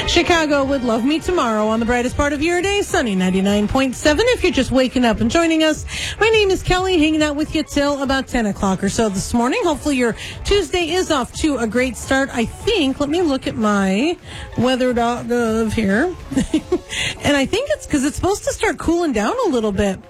Chicago would love me tomorrow on the brightest part of your day, sunny 99.7. If you're just waking up and joining us, my name is Kelly, hanging out with you till about 10 o'clock or so this morning. Hopefully your Tuesday is off to a great start. I think, let me look at my weather.gov here. And I think it's because it's supposed to start cooling down a little bit,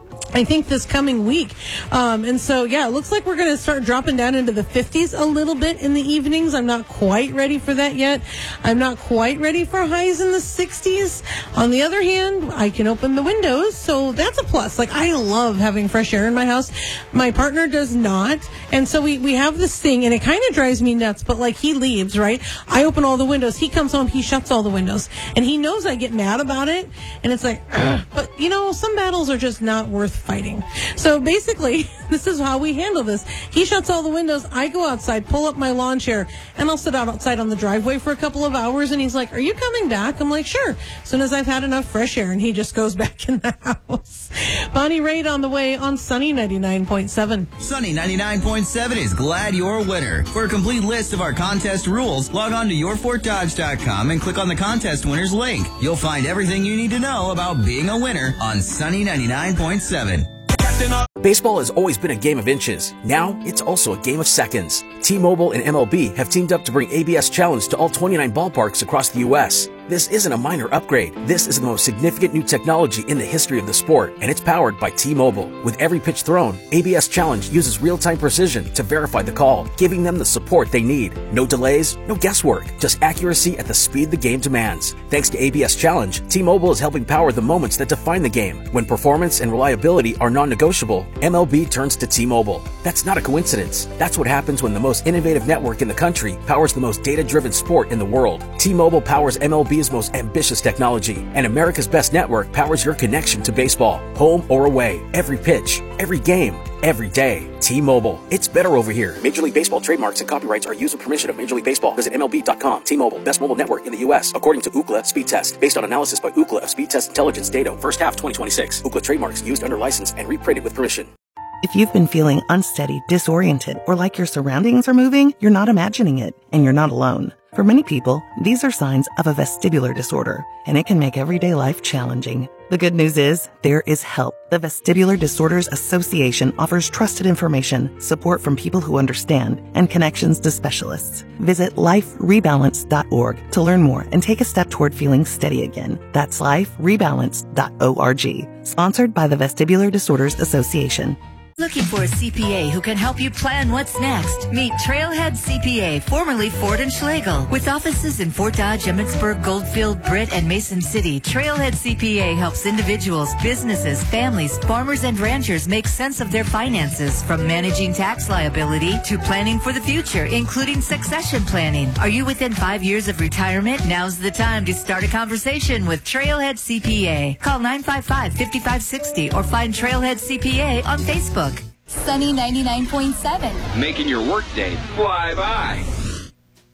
I think, this coming week. And so, yeah, it looks like we're going to start dropping down into the 50s a little bit in the evenings. I'm not quite ready for that yet. I'm not quite ready for highs in the 60s. On the other hand, I can open the windows, so that's a plus. Like, I love having fresh air in my house. My partner does not. And so we have this thing, and it kind of drives me nuts, but like, he leaves, right? I open all the windows. He comes home, he shuts all the windows. And he knows I get mad about it. And it's like, ugh. But, you know, some battles are just not worth fighting. So basically, this is how we handle this. He shuts all the windows. I go outside, pull up my lawn chair, and I'll sit outside on the driveway for a couple of hours. And he's like, "Are you coming back?" I'm like, "Sure." As soon as I've had enough fresh air, and he just goes back in the house. Bonnie Raitt on the way on Sunny 99.7. Sunny 99.7 is glad you're a winner. For a complete list of our contest rules, log on to yourfortdodge.com and click on the contest winners link. You'll find everything you need to know about being a winner on Sunny 99.7. Baseball has always been a game of inches. Now, it's also a game of seconds. T-Mobile and MLB have teamed up to bring ABS Challenge to all 29 ballparks across the U.S. This isn't a minor upgrade. This is the most significant new technology in the history of the sport, and it's powered by T-Mobile. With every pitch thrown, ABS Challenge uses real-time precision to verify the call, giving them the support they need. No delays, no guesswork, just accuracy at the speed the game demands. Thanks to ABS Challenge, T-Mobile is helping power the moments that define the game. When performance and reliability are non-negotiable, MLB turns to T-Mobile. That's not a coincidence. That's what happens when the most innovative network in the country powers the most data-driven sport in the world. T-Mobile powers MLB's most ambitious technology, and America's best network powers your connection to baseball, home or away, every pitch, every game, every day. T-Mobile. It's better over here. Major League Baseball trademarks and copyrights are used with permission of Major League Baseball. Visit MLB.com. T-Mobile, best mobile network in the U.S. according to Ookla Speed Test. Based on analysis by Ookla of Speed Test Intelligence data, first half 2026. Ookla trademarks used under license and reprinted with permission. If you've been feeling unsteady, disoriented, or like your surroundings are moving, you're not imagining it, and you're not alone. For many people, these are signs of a vestibular disorder, and it can make everyday life challenging. The good news is, there is help. The Vestibular Disorders Association offers trusted information, support from people who understand, and connections to specialists. Visit liferebalance.org to learn more and take a step toward feeling steady again. That's liferebalance.org. Sponsored by the Vestibular Disorders Association. Looking for a CPA who can help you plan what's next? Meet Trailhead CPA, formerly Ford and Schlegel. With offices in Fort Dodge, Emmitsburg, Goldfield, Britt, and Mason City, Trailhead CPA helps individuals, businesses, families, farmers, and ranchers make sense of their finances, from managing tax liability to planning for the future, including succession planning. Are you within 5 years of retirement? Now's the time to start a conversation with Trailhead CPA. Call 955-5560 or find Trailhead CPA on Facebook. Sunny 99.7. Making your workday fly by.